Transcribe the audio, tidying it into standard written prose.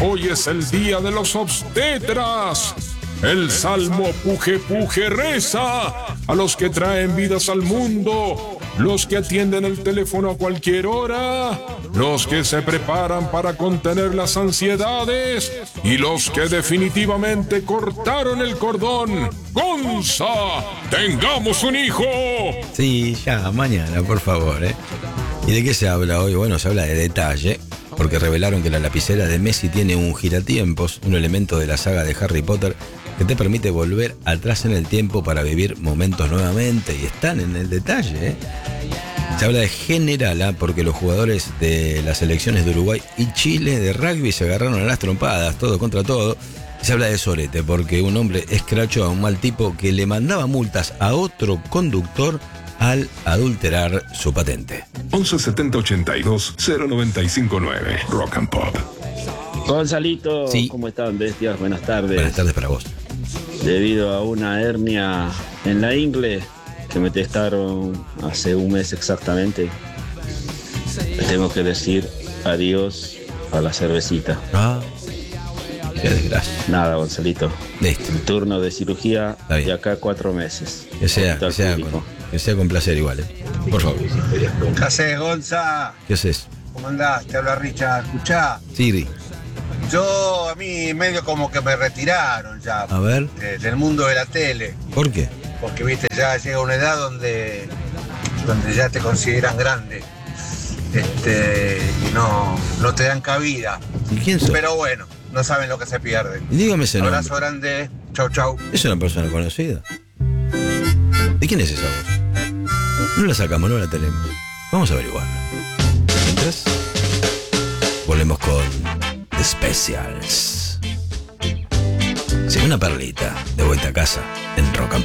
Hoy es el día de los obstetras. El salmo puje puje reza a los que traen vidas al mundo, los que atienden el teléfono a cualquier hora, los que se preparan para contener las ansiedades y los que definitivamente cortaron el cordón. ¡Gonza! ¡Tengamos un hijo! Sí, ya, mañana, por favor, ¿eh? ¿Y de qué se habla hoy? Bueno, se habla de detalle, porque revelaron que la lapicera de Messi tiene un giratiempos, un elemento de la saga de Harry Potter que te permite volver atrás en el tiempo para vivir momentos nuevamente, y están en el detalle, ¿eh? Se habla de generala porque los jugadores de las selecciones de Uruguay y Chile de rugby se agarraron a las trompadas, todo contra todo. Y se habla de sorete porque un hombre escrachó a un mal tipo que le mandaba multas a otro conductor al adulterar su patente. 11 70 82 0959 Rock and Pop. Gonzalito, Sí. ¿Cómo están, bestias? Buenas tardes. Buenas tardes para vos. Debido a una hernia en la ingle que me testaron hace un mes exactamente, tengo que decir adiós a la cervecita. Ah, qué desgracia. Nada, Gonzalito. Listo. El turno de cirugía Está bien. de acá a 4 meses. Que sea Público. con placer igual, ¿eh? Por favor. ¿Qué haces, Gonza? ¿Qué haces? ¿Cómo andás? Te habla Richard. Escuchá, Siri. a mí medio como que me retiraron ya A ver, del mundo de la tele. ¿por qué? Porque, viste, ya llega una edad donde ya te consideran grande. Y no te dan cabida. ¿Y quién sos? Pero bueno, no saben lo que se pierden. Y dígame ese nombre. Abrazo grande. Chau, chau. ¿Es una persona conocida? ¿De quién es esa voz? No la sacamos, no la tenemos. Vamos a averiguarla. Mientras, volvemos con The Specials. Sí, una perlita de vuelta a casa en Rock and